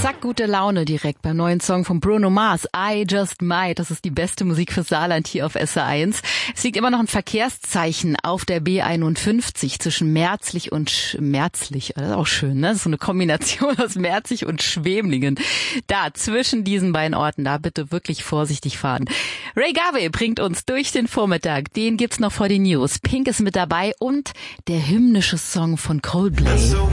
Zack, gute Laune direkt beim neuen Song von Bruno Mars, I Just Might. Das ist die beste Musik fürs Saarland hier auf SR1. Es liegt immer noch ein Verkehrszeichen auf der B51 zwischen Merzlich und Schmerzlich. Das ist auch schön, ne? Das ist so eine Kombination aus Merzlich und Schwemlingen. Da, zwischen diesen beiden Orten, da bitte wirklich vorsichtig fahren. Ray Garvey bringt uns durch den Vormittag. Den gibt's noch vor den News. Pink ist mit dabei und der hymnische Song von Coldplay.